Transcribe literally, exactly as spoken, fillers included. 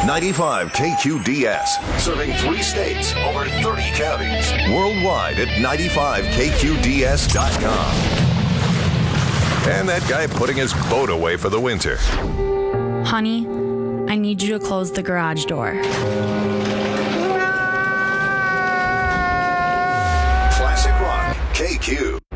ninety-five K Q D S, serving three states, over thirty counties. Worldwide at ninety-five K Q D S dot com. And that guy putting his boat away for the winter. Honey, I need you to close the garage door. Classic Rock, K Q.